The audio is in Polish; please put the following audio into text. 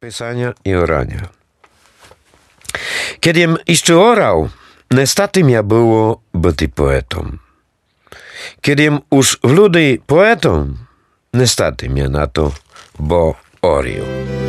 Pisania i orania. Kiedym jeszcze orał, niestety mnie było być poetą. Kiedym już w ludy poetą, niestety mnie na to, bo orił.